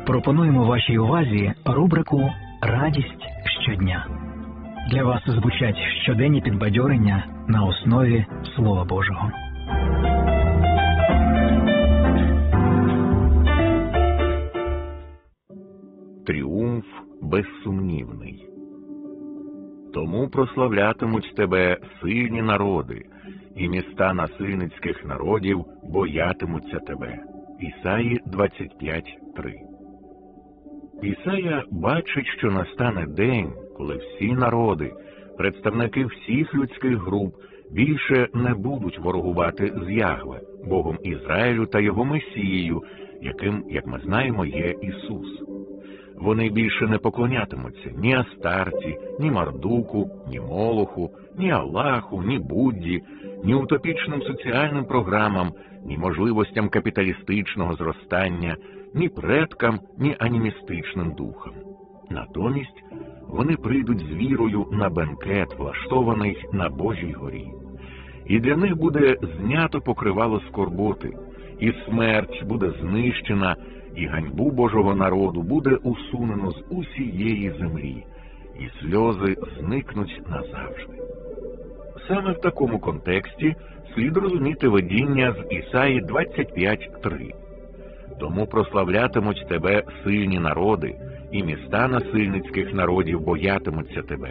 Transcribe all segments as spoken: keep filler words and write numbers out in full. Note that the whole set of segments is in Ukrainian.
Пропонуємо вашій увазі рубрику «Радість щодня». Для вас звучать щоденні підбадьорення на основі Слова Божого. Тріумф безсумнівний. Тому прославлятимуть тебе сильні народи, і міста насильницьких народів боятимуться тебе. Ісаї двадцять п'ять три. Ісая бачить, що настане день, коли всі народи, представники всіх людських груп, більше не будуть ворогувати з Ягве, Богом Ізраїлю та його Месією, яким, як ми знаємо, є Ісус. Вони більше не поклонятимуться ні Астарті, ні Мардуку, ні Молоху, ні Аллаху, ні Будді, ні утопічним соціальним програмам, ні можливостям капіталістичного зростання, ні предкам, ні анімістичним духам. Натомість вони прийдуть з вірою на бенкет, влаштований на Божій горі. І для них буде знято покривало скорботи, і смерть буде знищена, і ганьбу Божого народу буде усунено з усієї землі, і сльози зникнуть назавжди. Саме в такому контексті слід розуміти видіння з Ісаї двадцять п'ять три. Тому прославлятимуть тебе сильні народи, і міста насильницьких народів боятимуться тебе.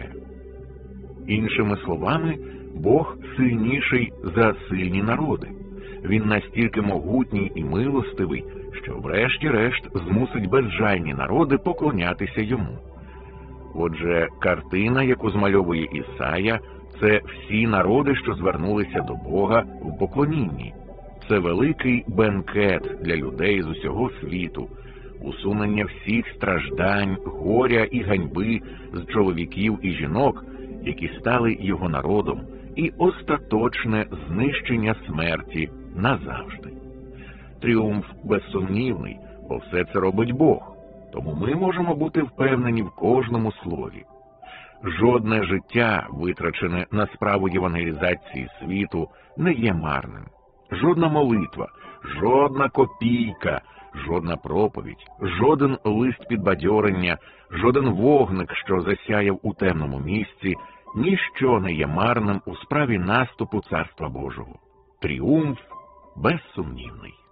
Іншими словами, Бог сильніший за сильні народи. Він настільки могутній і милостивий, що врешті-решт змусить безжальні народи поклонятися йому. Отже, картина, яку змальовує Ісая, це всі народи, що звернулися до Бога в поклонінні. Це великий бенкет для людей з усього світу, усунення всіх страждань, горя і ганьби з чоловіків і жінок, які стали його народом, і остаточне знищення смерті назавжди. Тріумф безсумнівний, бо все це робить Бог, тому ми можемо бути впевнені в кожному слові. Жодне життя, витрачене на справу євангелізації світу, не є марним. Жодна молитва, жодна копійка, жодна проповідь, жоден лист підбадьорення, жоден вогник, що засяяв у темному місці, ніщо не є марним у справі наступу Царства Божого. Тріумф безсумнівний.